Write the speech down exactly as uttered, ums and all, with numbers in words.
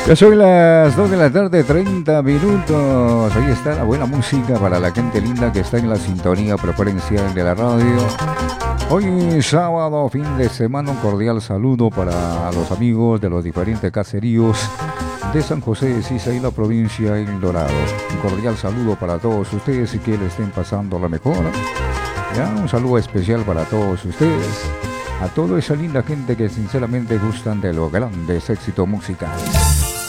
Ya son las dos de la tarde, treinta minutos. Ahí está la buena música para la gente linda que está en la sintonía preferencial de la radio. Hoy sábado, fin de semana, un cordial saludo para los amigos de los diferentes caseríos de San José de Sisa y la provincia de El Dorado. Un cordial saludo para todos ustedes y que le estén pasando la mejor. Ya, un saludo especial para todos ustedes, a toda esa linda gente que sinceramente gustan de los grandes éxitos musicales.